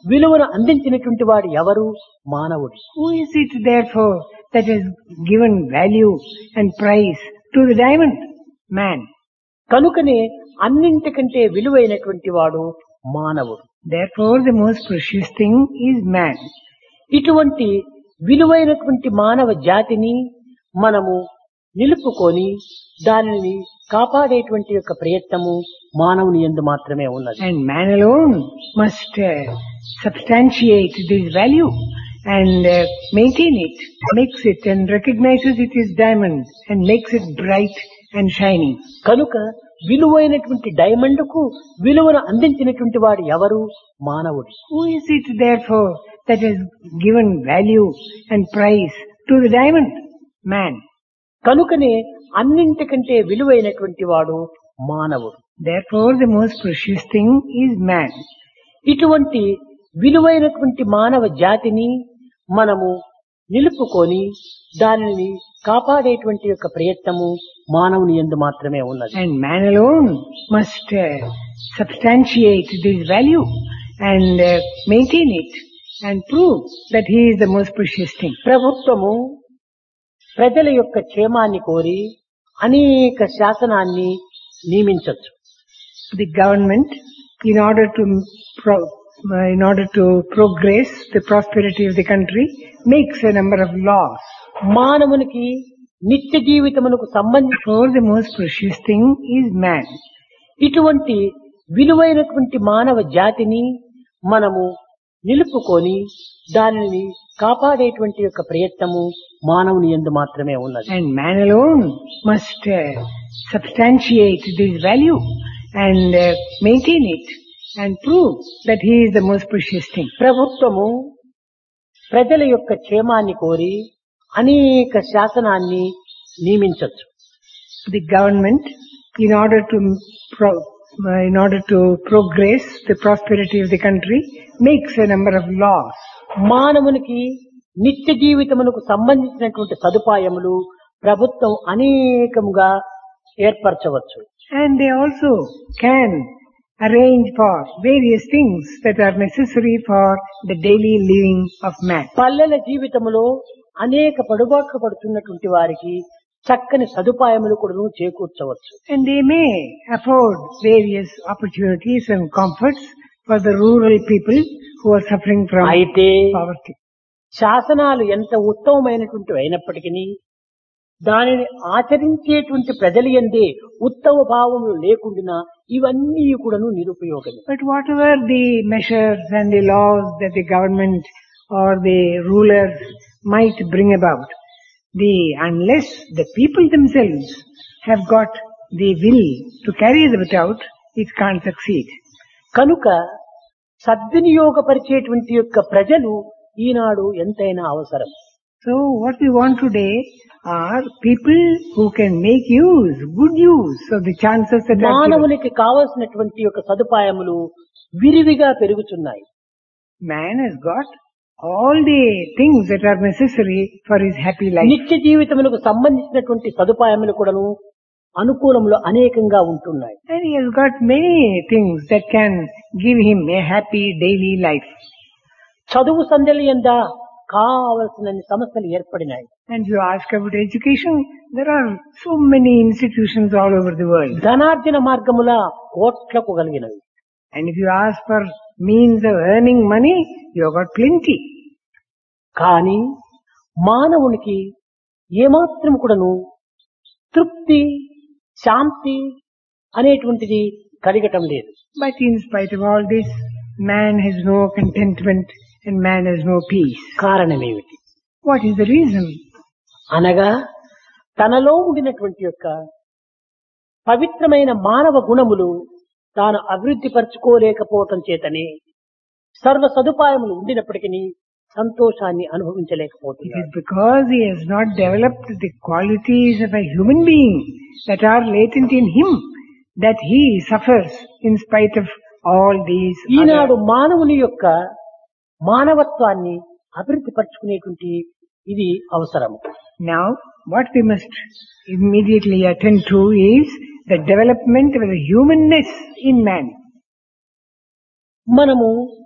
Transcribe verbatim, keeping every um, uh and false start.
విలువను అందించినటువంటి వాడు ఎవరు? మానవుడు. Who is it therefore that has given value and price to the diamond? Man. కనుకనే అన్నింటికంటే విలువైనటువంటి వాడు మానవుడు. Therefore the most precious thing is man. ఇటువంటి విలువైనటువంటి మానవ జాతిని మనము నిలుపుకొని దానిని కాపాడేటువంటి యొక్క ప్రయత్నము మానవుని యందు మాత్రమే ఉన్నది. And man alone must uh, substantiate this value and uh, maintain it, makes it and recognizes it as diamond and makes it bright and shining. కనుక విలువైనటువంటి డైమండ్ కు విలువను అందించినటువంటి వాడు ఎవరు? మానవుడు. Who is it therefore that has given value and price to the diamond? Man. కనుకనే అన్నింటికంటే విలువైనటువంటి వాడు మానవుడు. Therefore the most precious thing is man. ఇటువంటి విలువైనటువంటి మానవ జాతిని మనము నిలుపుకొని దానిని కాపాడేటువంటి యొక్క ప్రయత్నము మానవుని యందు మాత్రమే ఉన్నది. And man alone must uh, substantiate this value and uh, maintain it and prove that he is the most precious thing. ప్రభుత్వము ప్రజల యొక్క క్షేమాన్ని కోరి అనేక శాసనాన్ని నియమించవచ్చు. The government, in order to pro- uh, in order to progress the prosperity of the country, makes a number of laws. మానవునికి నిత్య జీవితమునకు సంబంధించి For the most precious thing is man. ఇటువంటి విలువైనటువంటి మానవ జాతిని మనము నిలుపుకొని దానిని కాపాడేటువంటి యొక్క ప్రయత్నము మానవుని యందు మాత్రమే ఉన్నది. And man alone must uh, substantiate this value and uh, maintain it and prove that he is the most precious thing. ప్రభుత్వము ప్రజల యొక్క క్షేమాన్ని కోరి అనేక శాసనాన్ని నియమించవచ్చు. The government, in order to pro- uh, in order to progress the prosperity of the country, makes a number of laws. మానవునికి నిత్య జీవితమునకు సంబంధించినటువంటి సదుపాయములు ప్రభుత్వం అనేకముగా ఏర్పరచవచ్చు. And they also can arrange for various things that are necessary for the daily living of man. పల్లెల జీవితములో అనేక పడుబాట్లు పడుతున్నటువంటి వారికి చక్కని సదుపాయములు కూడా చేకూర్చవచ్చు. And they may afford various opportunities and comforts for the rural people who are suffering from అయితే poverty. శాసనాలు ఎంత ఉత్తమమైనటువంటి అయినప్పటికీ దానిని ఆచరించేటువంటి ప్రజల యందే ఉత్తమ భావములు లేకుండా ఇవన్నీ కూడాను నిరుపయోగమే. But whatever the measures and the laws that the government or the rulers might bring about, the unless the people themselves have got the will to carry them out, it can't succeed. కనుక సద్వినియోగపరిచేటువంటి యొక్క ప్రజలు ఈనాడు ఎంతైనా అవసరం. So what we want today are people who can make use, good use of the chances that are given. మానవునికి కావలసినటువంటి యొక్క సదుపాయములు విరివిగా పెరుగుతున్నాయి. Man has got all the things that are necessary for his happy life. నిత్య జీవితములకు సంబంధించినటువంటి సదుపాయములు కూడాను అనుకూలములు అనేకంగా ఉంటున్నాయి. And he has got many things that can give him a happy daily life. చదువు సంధ్యల యందా కావలసిన సమస్యలు ఏర్పడినాయి. And if you ask about education, there are so many institutions all over the world. ధనార్జన మార్గముల కోట్లకు కలిగినవి. And if you ask for means of earning money, you have got plenty. కానీ మానవునికి ఏమాత్రం కూడాను తృప్తి శాంతి అనేటువంటిది కలగటం లేదు. But in spite of all this, man has no contentment and man has no peace. కారణమేమిటి? What is the reason? అనగా తనలో ఉండినటువంటి యొక్క పవిత్రమైన మానవ గుణములు తాను అభివృద్ధి పరచుకోలేకపోవటం చేతనే సర్వ సదుపాయములు ఉండినప్పటికీ సంతోషాన్ని It అనుభవించలేకపోతున్నాడు. is because he has not developed the qualities of a human being that are latent in him that he suffers in spite of all these. Eenadu other- మానవుని యొక్క మానవత్వాన్ని అభివృద్ధి పరచుకునేటువంటి ఇది అవసరం. Now, what we must immediately attend to is the development of the humanness in man. మనము